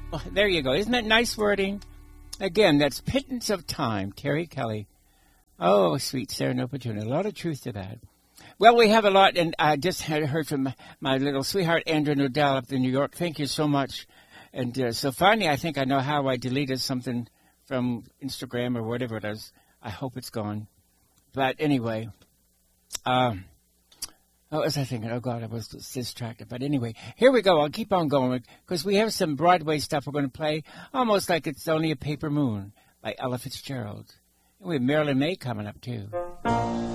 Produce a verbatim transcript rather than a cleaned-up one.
Oh, there you go. Isn't that nice wording? Again, that's Pittance of Time, Terry Kelly. Oh, sweet Serenopatuna. A lot of truth to that. Well, we have a lot, and I just had heard from my little sweetheart, Andrew Nodell, up in New York. Thank you so much. And uh, so finally, I think I know how I deleted something from Instagram or whatever it is. I hope it's gone. But anyway, um, what was I thinking? Oh, God, I was distracted. But anyway, here we go. I'll keep on going because we have some Broadway stuff we're going to play, almost like it's only a paper moon by Ella Fitzgerald. And we have Marilyn May coming up, too.